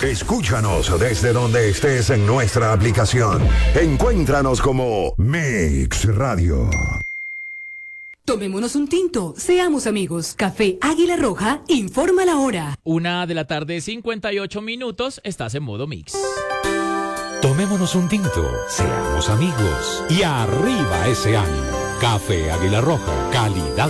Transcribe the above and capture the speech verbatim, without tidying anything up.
Escúchanos desde donde estés en nuestra aplicación. Encuéntranos como Mix Radio. Tomémonos un tinto, seamos amigos. Café Águila Roja, informa la hora. Una de la tarde, cincuenta y ocho minutos, estás en modo Mix. Tomémonos un tinto, seamos amigos y arriba ese ánimo. Café Águila Roja, calidad